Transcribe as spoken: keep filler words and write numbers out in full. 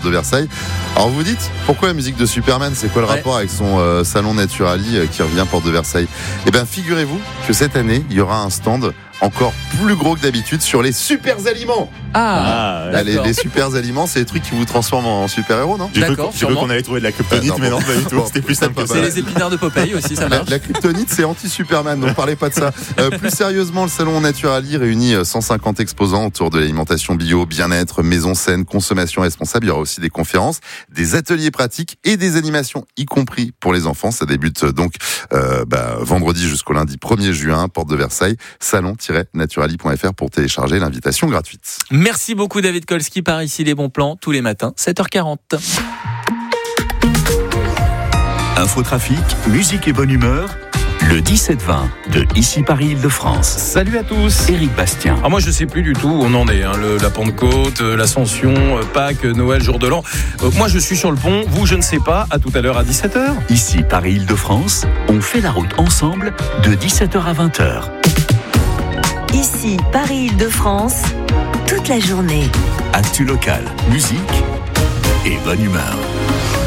porte de Versailles. Alors vous vous dites, pourquoi la musique de Superman? C'est quoi le Ouais. rapport avec son euh, salon Naturali euh, qui revient porte de Versailles? Eh bien, figurez-vous que cette année, il y aura un stand encore plus gros que d'habitude sur les super aliments. Ah, Là, les, d'accord. les super aliments, c'est les trucs qui vous transforment en super-héros, non? J'ai cru, D'accord, j'ai cru sûrement. qu'on allait trouver de la kryptonite, Euh, non, mais bon. non, pas du tout. Bon, C'était plus simple que sympa. ça. C'est les épinards de Popeye aussi, ça La, marche. la kryptonite, c'est anti-Superman, donc parlez pas de ça. Euh, plus sérieusement, le salon Naturali réunit cent cinquante exposants autour de l'alimentation bio, bien-être, maison saine, consommation responsable. Il y aura aussi des conférences, des ateliers pratiques et des animations, y compris pour les enfants. Ça débute donc euh, bah, vendredi jusqu'au lundi premier juin, porte de Versailles, salon tiret naturali point f r pour télécharger l'invitation gratuite. Merci beaucoup David Kolski, par ici les bons plans, tous les matins, sept heures quarante. Infotrafic, musique et bonne humeur, le dix-sept vingt de Ici Paris Île-de-France. Salut à tous. Éric Bastien. Ah, moi je sais plus du tout où on en est, hein. Le, la Pentecôte, euh, l'Ascension, euh, Pâques, euh, Noël, jour de l'an. Euh, moi je suis sur le pont, vous je ne sais pas, à tout à l'heure à dix-sept heures. Ici Paris Île-de-France, on fait la route ensemble de dix-sept heures à vingt heures. Ici, Paris-Île-de-France, toute la journée. Actu local, musique et bonne humeur.